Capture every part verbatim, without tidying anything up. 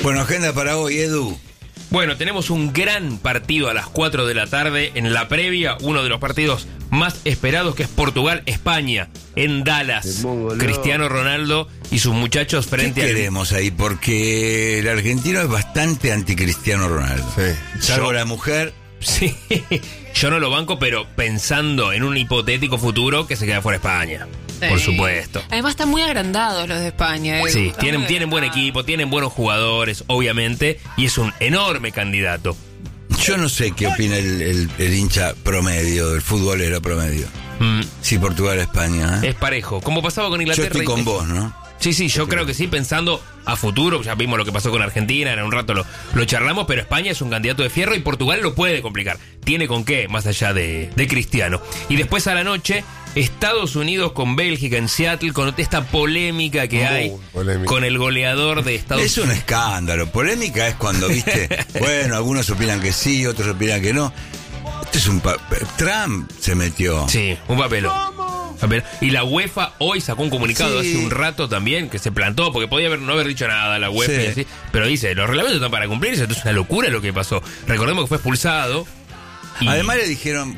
Bueno, agenda para hoy, Edu. Bueno, tenemos un gran partido a las cuatro de la tarde en la previa, uno de los partidos más esperados, que es Portugal-España en Dallas. Cristiano Ronaldo y sus muchachos frente a... ¿Qué queremos ahí? Porque el argentino es bastante anti-Cristiano Ronaldo. Sí. Salvo Yo- la mujer. Sí, yo no lo banco, pero pensando en un hipotético futuro que se queda fuera España, Sí. por supuesto. Además están muy agrandados los de España. eh. Sí, Están tienen, muy tienen buen agrandados. equipo, tienen buenos jugadores, obviamente, y es un enorme candidato. Yo no sé qué opina el, el- el hincha promedio, el futbolero promedio. Mm, Sí, Portugal-España. ¿eh? es parejo, como pasaba con Yo Inglaterra. estoy y- con vos, ¿no? Sí, sí, yo creo que sí, pensando a futuro, ya vimos lo que pasó con Argentina, en un rato lo, lo charlamos, pero España es un candidato de fierro y Portugal lo puede complicar. Tiene con qué, más allá de, de Cristiano. Y después a la noche, Estados Unidos con Bélgica en Seattle, con esta polémica que Oh, hay polémica. con el goleador de Estados Es un Unidos. escándalo. Polémica es cuando, viste, bueno, algunos opinan que sí, otros opinan que no. Esto es un... pa- Trump se metió. Sí, un papelón. Papel- Y la UEFA hoy sacó un comunicado Sí. hace un rato también que se plantó, porque podía haber, no haber dicho nada la UEFA, Sí. y así, pero dice, los reglamentos están para cumplirse, esto es una locura lo que pasó. Recordemos que fue expulsado. y- Además le dijeron,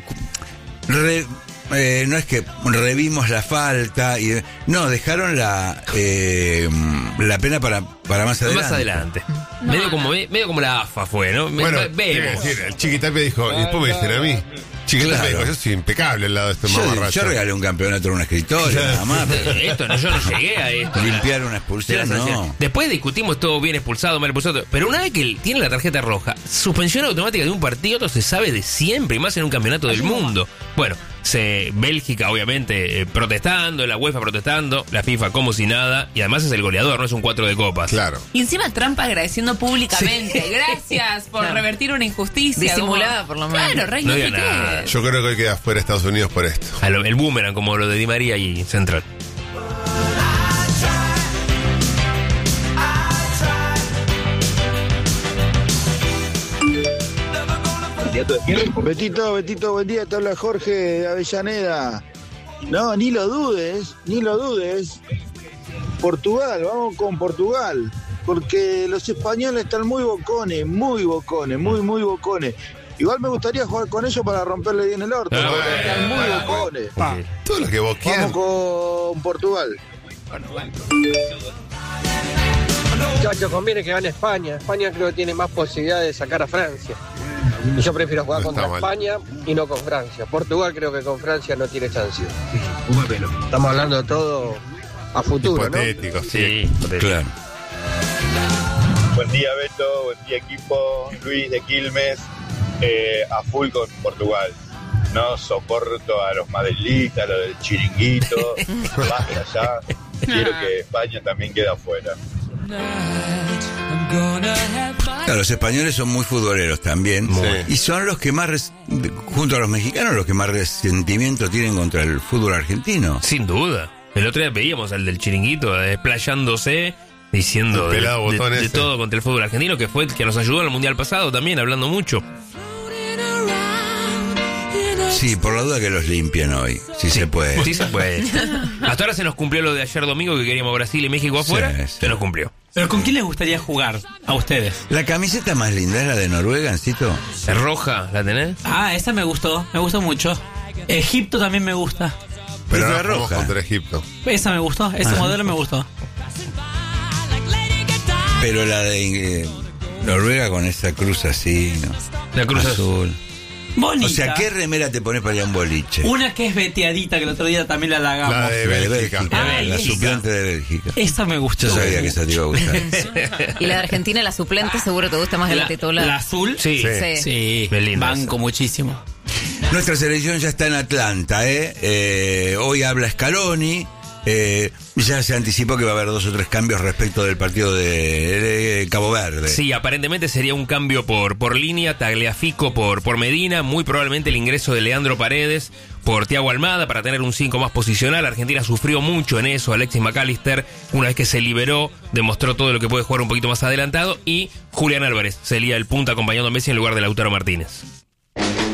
re- eh, no es que revimos la falta, y no, dejaron la eh, la pena para, para más adelante. Más adelante. medio, como, medio como la A F A fue, ¿no? Me- Bueno, ve- quiero vemos. decir, el Chiquitapia dijo, y después me dicen a mí. Chiquitapia Claro. dijo, yo soy impecable al lado de este Yo, mamarracho. yo regalé un campeonato a un escritorio, nada más. pero Esto, no, yo no llegué a esto. limpiar una De expulsión, la sanción. no. Después discutimos todo bien expulsado, mal expulsado. Pero una vez que él tiene la tarjeta roja, suspensión automática de un partido, otro se sabe de siempre, y más en un campeonato del mundo. Bueno, se, Bélgica obviamente eh, protestando, la UEFA protestando, la FIFA como si nada, y además es el goleador, no es un cuatro de copas. Claro. Y encima Trump agradeciendo públicamente. Gracias por Claro. revertir una injusticia. Disimulada, Como- por lo menos. Claro, rey, No no diga sé nada. qué. Yo creo que hoy queda fuera Estados Unidos por esto. A lo- el boomerang, como lo de Di María y Central. Betito, Betito, buen día, te habla Jorge de Avellaneda. No, ni lo dudes, ni lo dudes. Portugal, vamos con Portugal. Porque los españoles están muy bocones, muy bocones, muy, muy bocones. Igual me gustaría jugar con ellos para romperle bien el orto. Ah, porque bueno, están muy bueno, bocones. Todo lo que vos quieras. Vamos con Portugal. Muchachos, conviene que gane España. España creo que tiene más posibilidades de sacar a Francia. Y yo prefiero jugar No contra está mal. España y no con Francia. Portugal creo que con Francia no tiene chance. Estamos hablando de todo a futuro, ¿no? Hipotético, sí. Sí, Claro. Buen día, Beto. Buen día, equipo. Luis de Quilmes. Eh, a full con Portugal. No soporto a los madridistas, a los del chiringuito. Basta ya. Quiero que España también quede afuera. Claro, los españoles son muy futboleros también. Muy. Y son los que más, res- junto a los mexicanos, los que más resentimiento tienen contra el fútbol argentino. sin duda. El otro día veíamos al del chiringuito desplayándose, diciendo El de, pelado de- botón de ese. todo contra el fútbol argentino, que fue el que nos ayudó en el Mundial pasado también, hablando mucho. Sí, por la duda que los limpian hoy, si se puede. Sí se puede. Hasta ahora se nos cumplió lo de ayer domingo, que queríamos Brasil y México afuera. Sí, sí. Se nos cumplió. ¿Pero con quién les gustaría jugar a ustedes? La camiseta más linda es la de Noruega, Ancito. ¿Es roja? ¿La tenés? Ah, esa me gustó, me gustó mucho. Egipto también me gusta. Pero Pero la ahora jugamos roja. contra Egipto. Esa me gustó, ese Ah. modelo me gustó. Pero la de eh, Noruega con esa cruz así, ¿no? La cruz azul. Bonita. O sea, ¿qué remera te pones para ir a un boliche? Una que es veteadita, que el otro día también la halagamos. La de La de Bélgica. Bélgica, Ah, la Bélgica. suplente de Bélgica. Esa me gustó. Yo sabía que esa te iba a gustar. Y la de Argentina, la suplente, seguro te gusta más que la, La, titular. la azul. Sí. Sí. Sí, Qué linda banco muchísimo. Nuestra selección ya está en Atlanta, ¿eh? Eh, hoy habla Scaloni. Eh, ya se anticipó que va a haber dos o tres cambios respecto del partido de, de Cabo Verde. Sí, aparentemente sería un cambio por, por línea, Tagliafico por, por Medina, muy probablemente el ingreso de Leandro Paredes por Thiago Almada para tener un cinco más posicional. Argentina sufrió mucho en eso, Alexis McAllister, una vez que se liberó, demostró todo lo que puede jugar un poquito más adelantado, y Julián Álvarez sería el punta acompañando a Messi en lugar de Lautaro Martínez.